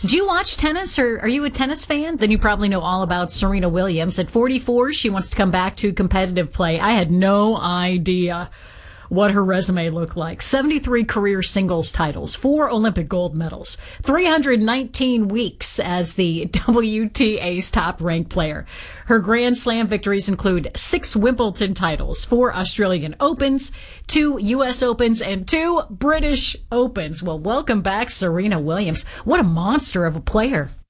Do you watch tennis, or are you a tennis fan? Then you probably know all about Serena Williams. At 44, she wants to come back to competitive play. I had no idea what her resume looked like. 73 career singles titles, 4 Olympic gold medals, 319 weeks as the WTA's top-ranked player. Her Grand Slam victories include 6 Wimbledon titles, 4 Australian Opens, 2 U.S. Opens, and 2 British Opens. Well, welcome back, Serena Williams. What a monster of a player.